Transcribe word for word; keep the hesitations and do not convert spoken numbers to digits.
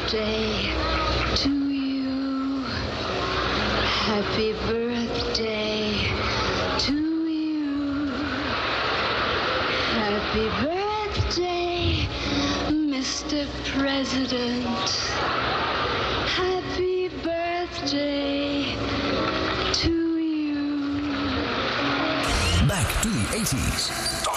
birthday to you. Happy birthday to you. Happy birthday, Mister President. Happy birthday to you. Back to the eighties.